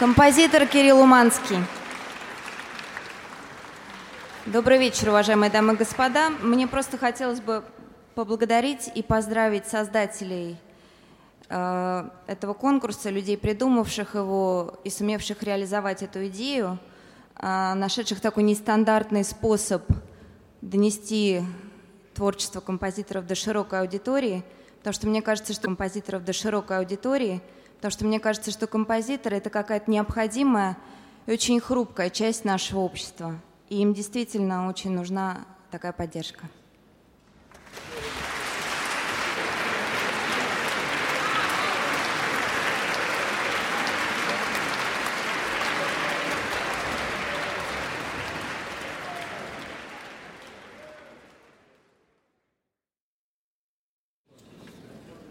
Композитор Кирилл Уманский. Добрый вечер, уважаемые дамы и господа. Мне просто хотелось бы поблагодарить и поздравить создателей этого конкурса, людей, придумавших его и сумевших реализовать эту идею, нашедших такой нестандартный способ донести творчество композиторов до широкой аудитории, потому что мне кажется, что композиторы — это какая-то необходимая и очень хрупкая часть нашего общества, и им действительно очень нужна такая поддержка.